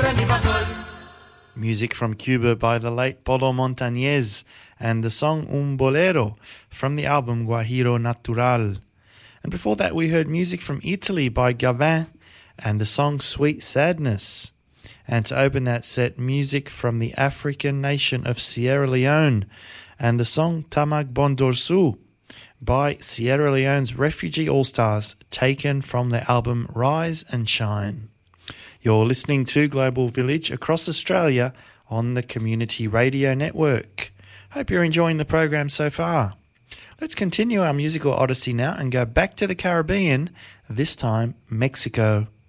Music from Cuba by the late Polo Montañez and the song Un Bolero from the album Guajiro Natural. And before that we heard music from Italy by Gavin and the song Sweet Sadness. And to open that set, music from the African nation of Sierra Leone and the song Tamag Bondorsu by Sierra Leone's Refugee All-Stars, taken from their album Rise and Shine. You're listening to Global Village across Australia on the Community Radio Network. Hope you're enjoying the program so far. Let's continue our musical odyssey now and go back to the Caribbean, this time Mexico.